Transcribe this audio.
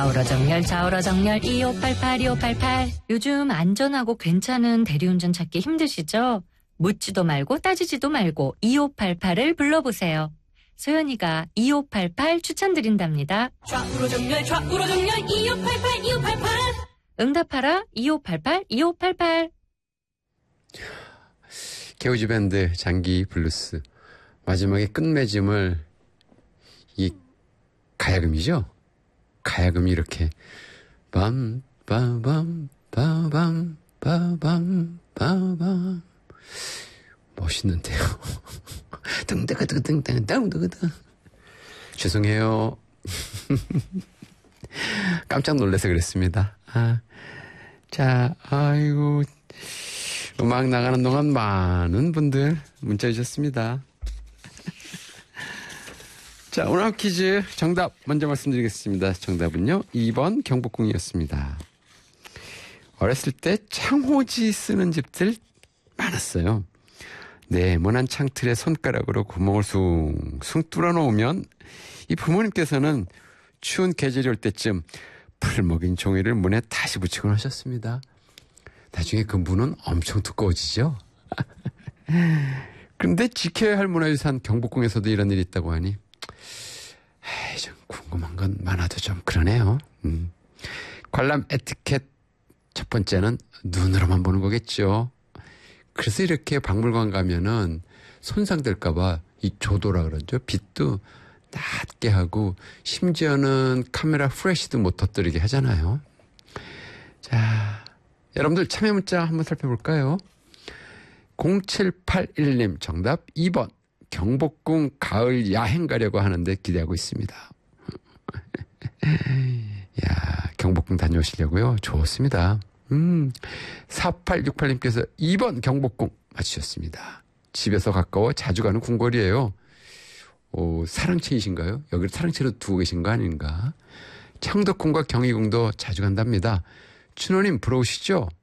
좌우로 정렬 2588. 요즘 안전하고 괜찮은 대리운전 찾기 힘드시죠? 묻지도 말고 따지지도 말고 2588을 불러보세요. 소연이가 2588 추천드린답니다. 좌우로 정렬 2588. 응답하라 2588. 개우지 밴드 장기 블루스. 마지막에 끝맺음을 이 가야금이죠? 가야금이 이렇게 빰빰빰 빠밤 빠밤 빠밤 멋있는데요. 등등등등등등등등. 죄송해요. 깜짝 놀라서 그랬습니다. 자, 아이고, 음악 나가는 동안 많은 분들 문자 주셨습니다. 자, 오늘 퀴즈 정답 먼저 말씀드리겠습니다. 정답은요, 2번 경복궁이었습니다. 어렸을 때 창호지 쓰는 집들 많았어요. 네모난 창틀에 손가락으로 구멍을 숭숭 뚫어놓으면 이 부모님께서는 추운 계절이 올 때쯤 풀 먹인 종이를 문에 다시 붙이곤 하셨습니다. 나중에 그 문은 엄청 두꺼워지죠. 그런데 지켜야 할 문화유산 경복궁에서도 이런 일이 있다고 하니 좀 궁금한 건 많아도 좀 그러네요. 관람 에티켓 첫 번째는 눈으로만 보는 거겠죠. 그래서 이렇게 박물관 가면은 손상될까봐 이 조도라 그러죠. 빛도 낮게 하고 심지어는 카메라 프레시도 못 터뜨리게 하잖아요. 자, 여러분들 참여 문자 한번 살펴볼까요? 0781님 정답 2번 경복궁 가을 야행 가려고 하는데 기대하고 있습니다. 야, 경복궁 다녀오시려고요? 좋습니다. 4868님께서 2번 경복궁 맞추셨습니다. 집에서 가까워 자주 가는 궁궐이에요. 사랑채이신가요? 여기를 사랑채로 두고 계신 거 아닌가? 창덕궁과 경희궁도 자주 간답니다. 춘호님 부러우시죠?